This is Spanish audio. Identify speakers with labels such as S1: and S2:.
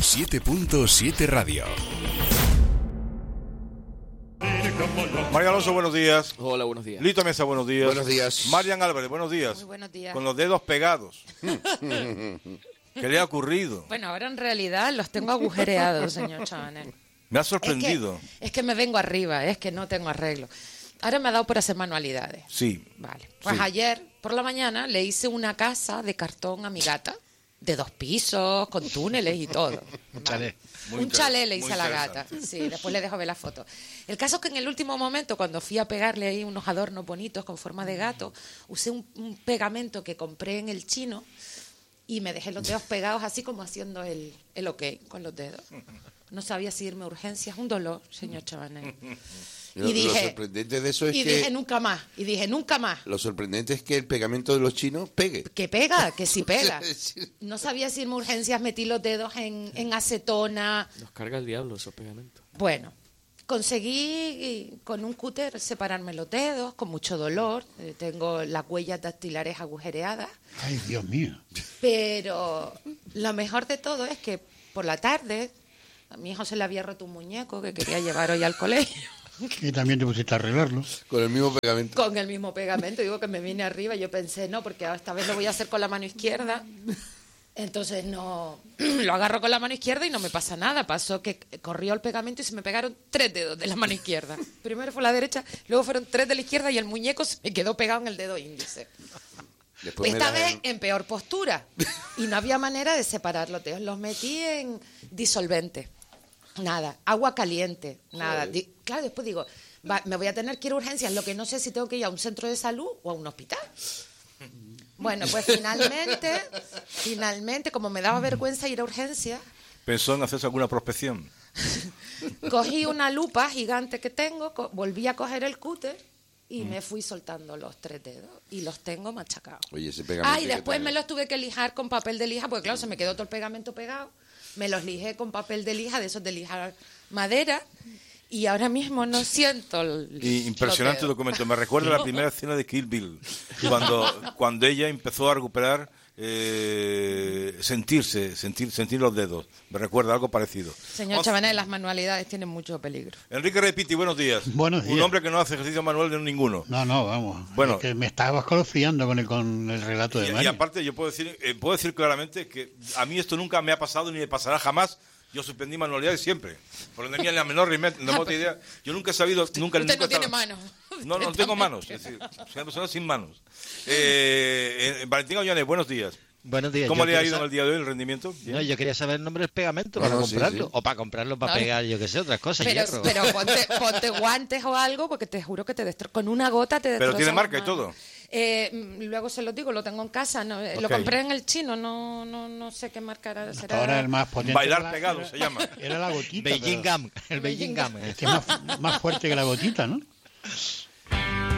S1: 107.7 Radio.
S2: María Alonso, buenos días.
S3: Hola, buenos días.
S2: Lito Mesa, buenos días.
S4: Buenos días.
S2: Marian Álvarez, buenos días.
S5: Muy buenos días.
S2: Con los dedos pegados. ¿Qué le ha ocurrido?
S5: Bueno, ahora en realidad los tengo agujereados, señor Chabanel.
S2: Me ha sorprendido.
S5: Es que me vengo arriba, es que no tengo arreglo. Ahora me ha dado por hacer manualidades.
S2: Sí.
S5: Vale. Pues
S2: Sí.
S5: ayer por la mañana le hice una casa de cartón a mi gata, de 2 pisos, con túneles y todo.
S3: Un chalet.
S2: Muy
S5: Un chalet le
S2: muy
S5: hice a la gata.
S2: interesante.
S5: Sí, después le dejo ver la foto. El caso es que en el último momento, cuando fui a pegarle ahí unos adornos bonitos con forma de gato, usé un pegamento que compré en el chino y me dejé los dedos pegados así como haciendo el ok con los dedos. No sabía si irme a urgencias, un dolor, señor Chabanel.
S4: Lo sorprendente de eso es
S5: y
S4: que...
S5: dije nunca más, y dije nunca más.
S4: Lo sorprendente es que el pegamento de los chinos pegue.
S5: Que pega, que sí pega.
S4: Sí.
S5: No sabía si irme a urgencias, metí los dedos en acetona.
S3: Nos carga el diablo esos pegamentos.
S5: Bueno, conseguí con un cúter separarme los dedos con mucho dolor. Tengo las huellas dactilares agujereadas.
S6: Ay, Dios mío.
S5: Pero lo mejor de todo es que por la tarde a mi hijo se le había roto un muñeco que quería llevar hoy al colegio.
S6: Y también te pusiste a arreglarlo.
S4: Con el mismo pegamento.
S5: Con el mismo pegamento. Digo que me vine arriba. Yo pensé, no, porque esta vez lo voy a hacer con la mano izquierda. Entonces no lo agarro con la mano izquierda y no me pasa nada. Pasó que corrió el pegamento y se me pegaron 3 dedos de la mano izquierda. Primero fue la derecha, luego fueron 3 de la izquierda y el muñeco se me quedó pegado en el dedo índice.
S4: Después
S5: Esta vez en peor postura. Y no había manera de separar los dedos. Los metí en disolvente. Nada. Agua caliente. Nada. Claro, después digo, me voy a tener que ir a urgencias. Lo que no sé si tengo que ir a un centro de salud o a un hospital. Bueno, pues finalmente, como me daba vergüenza ir a urgencias,
S2: ¿Pensó en hacerse alguna prospección?
S5: cogí una lupa gigante que tengo, volví a coger el cúter y me fui soltando los 3 dedos y los tengo machacados.
S4: Oye, ese pegamento...
S5: Y
S4: que
S5: después
S4: te-
S5: me los tuve que lijar con papel de lija, porque claro, se me quedó todo el pegamento pegado. Me los lijé con papel de lija, de esos de lijar madera, y ahora mismo no siento
S2: Impresionante
S5: los dedos.
S2: documento. Me recuerda la primera escena de Kill Bill, cuando ella empezó a recuperar sentir los dedos. Me recuerda algo parecido.
S5: Señor Chabanel, las manualidades tienen mucho peligro.
S2: Enrique Repiti, buenos días.
S6: Buenos
S2: Un
S6: días.
S2: hombre que no hace ejercicio manual de ninguno.
S6: No, vamos.
S2: Bueno.
S6: Es que me estabas escalofriando con el relato de
S2: Y
S6: Mario.
S2: aparte yo puedo decir claramente que a mí esto nunca me ha pasado ni me pasará jamás. Yo suspendí manualidades siempre, porque no tenía la menor remota idea. Yo nunca he sabido, nunca
S5: Usted no tiene
S2: estaba-
S5: manos.
S2: No tengo manos, es decir, soy una persona sin manos. Valentín Ollanes, buenos días.
S7: Buenos días.
S2: ¿Cómo
S7: Yo
S2: le ha
S7: quería
S2: ido en
S7: sa-
S2: el día de hoy el rendimiento? ¿Bien?
S7: No, yo quería saber el nombre del pegamento
S4: No,
S7: para
S4: sí,
S7: comprarlo.
S4: sí.
S7: O para comprarlo para
S5: Vale.
S7: pegar, yo qué sé, otras cosas, hierro.
S5: Pero ponte guantes o algo, porque te juro que te con una gota te destroza.
S2: Pero tiene
S5: las
S2: marca y
S5: manos.
S2: todo.
S5: Luego se lo digo, lo tengo en casa. No, Lo
S2: Ok.
S5: compré en el chino, no sé qué marca era.
S6: Hasta
S5: Será...
S6: ahora el más potente.
S2: Bailar
S6: era-
S2: pegado
S6: era-
S2: se llama.
S6: Era la gotita.
S7: Beijing
S6: pero
S7: Gum, el Beijing Gum.
S6: Es que es más fuerte que la gotita, ¿no?